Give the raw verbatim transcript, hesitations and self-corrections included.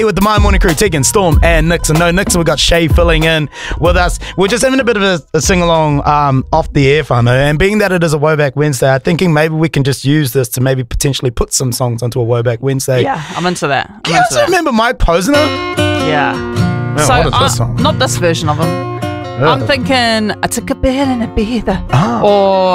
with the My Morning Crew, Tegan, Storm, and Nixon. No, Nixon, we got Shay filling in with us. We're just having a bit of a, a sing-along um, off the air, whānau, and being that it is a Woback Wednesday, I'm thinking maybe we can just use this to maybe potentially put some songs onto a Woback Wednesday. Yeah, I'm into that. I'm Do you into guys that. remember Mike Posner? Yeah. Man, so, what is this uh, song? not this version of him. I'm thinking, I took a bed and a beer, Ah. or